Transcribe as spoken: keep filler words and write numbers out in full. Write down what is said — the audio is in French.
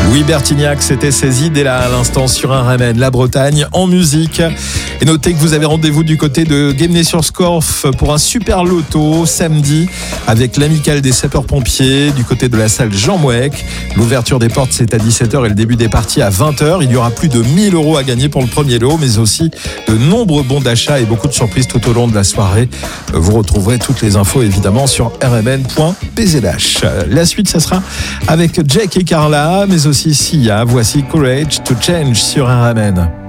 Louis Bertignac, c'était ces idées-là à l'instant sur un remède, la Bretagne en musique. Et notez que vous avez rendez-vous du côté de Guémené-sur-Scorff pour un super loto samedi avec l'amicale des sapeurs-pompiers du côté de la salle Jean Mouek. L'ouverture des portes, c'est à dix-sept heures et le début des parties à vingt heures. Il y aura plus de mille euros à gagner pour le premier lot, mais aussi de nombreux bons d'achat et beaucoup de surprises tout au long de la soirée. Vous retrouverez toutes les infos évidemment sur r m n point p z h. La suite, ça sera avec Jake et Carla, mais aussi Sia. Voici Courage to Change sur R M N.